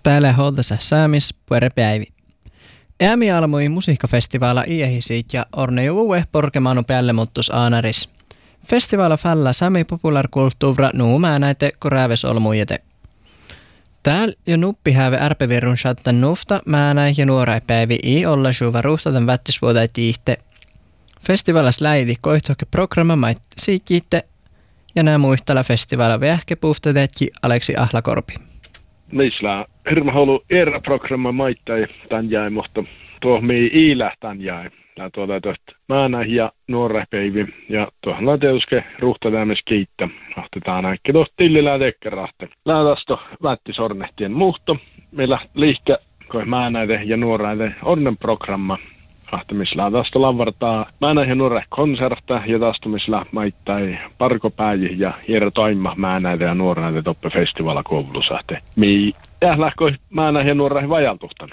Täällä holdassa saamis puerepäivi. Äämi almui musiikkafestivaala iähisiit ja ornejuue porkemanu päälle muttus aanaris. Festivaala fällä sami popularkulttuura nuumää näite korääves olmujete. Täällä jo nuppi häve ärpevirrun chattan nufta määnä ja nuoraipäivi i olla suva ruhtaten vättisvuotai tiihte. Festivaalas läiti koihtoke programma mait siikiitte ja nämä muistella festivaala vähkepuhtatetki Aleksi Ahlakorpi. Meillä hirma halu programma maittai tän jäi, mutta tuo mei iilä tän jäi. Tää tuolla tosta määnä ja nuoraipäivi ja tuohon laateuske ruhtatämmes kiittä. Ahtetaan äkki tuosta tillillä tekkerahte. Läätästo vättisornehtien muhto. Meillä liikkä koi määnäite ja nuoraite onnen programma. Ahtemissilla tästä lavartaa määnä ja nuore konserta ja tästämisillä maittai parkopääji ja hiero toimma määnäite ja nuoraite toppe festivaala koulutusahte. Mi lähkoi määnä ja nuore vajaltuhtan.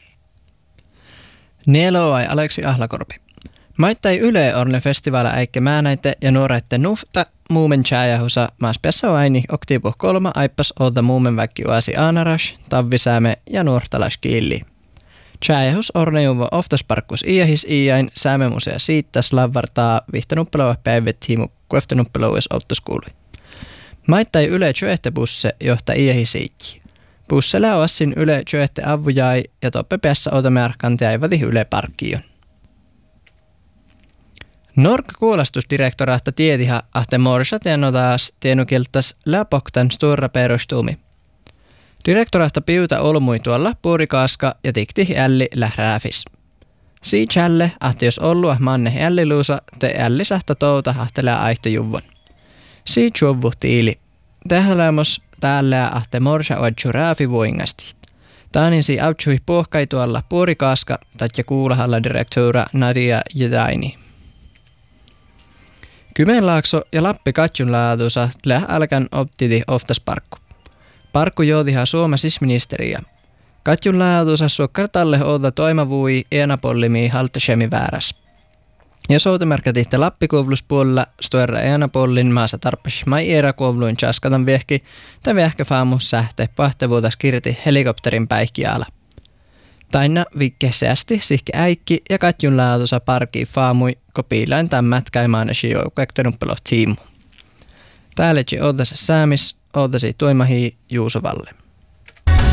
Nieloai Aleksi Ahlakorpi. Maittai yle orne festivaala äikke määnäite ja nuoraite nufta muumen tjääjähusa maas pessa vaini oktiipu 3 aippas olta muumen väkki uasi aanaras, tavvisääme ja nuortalas kiilli. Tjääjähus ornejuvo oftasparkkus iähis iäin säämemusea siittäs lavartaa vihtanuppelua päivät hiimu kueftanuppeluues optoskuului. Maittai yle tjöehte busse johta iähisiikki. Bussella oassin yle tjöehte avujai ja toppe päässä otamme arkantia eivati yle parkkion. Nork kuulastusdirektorahta tietiha ahte morsat ja notaas tienukiltas läpoktan sturra perustumi. Direktorahta piuta olmui tuolla puurikaaska ja tikti älli lährääfis. Sii challe ahti jos ollua manne älliluusa te ällisahta touta ahtelee aihtojuvon. Sii chuvvu tiili. Tehlämos täällä ahte morsa oadju raafi vuingasti. Taanin sii autsui puhkai tuolla puurikaaska tatja kuulahalla direktöörä Nadia Jedaini. Kymenlaakso ja Lappi Katjunlaatusa älkän optiti oftasparkku. Parkku joutiha Suomen sisministeriä. Katjunlaatusa suokkartalle oota toimavui enapollimi haltashemi vääräs. Ja soutemerkatihte Lappikuovluspuolella stuerra enapollin maassa tarpeeksi mai eerakuovluin chaskatan viehki tai viehkä faamus sähte pahtevuotas kirti helikopterin päihkiala. Taina vikkesästi sihki äikki ja Katjunlaatusa parkii faamui kopiilain tämät käimaanesi joukkuektenuppelo tiimu. Täälläkin ootasi säämis, ootasi toimahi Juusovalle.